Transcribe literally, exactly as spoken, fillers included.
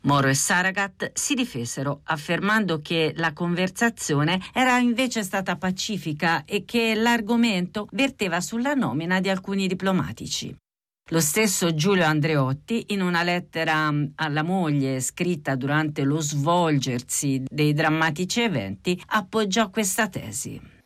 Moro e Saragat si difesero affermando che la conversazione era invece stata pacifica e che l'argomento verteva sulla nomina di alcuni diplomatici. Lo stesso Giulio Andreotti, in una lettera alla moglie scritta durante lo svolgersi dei drammatici eventi, appoggiò questa tesi.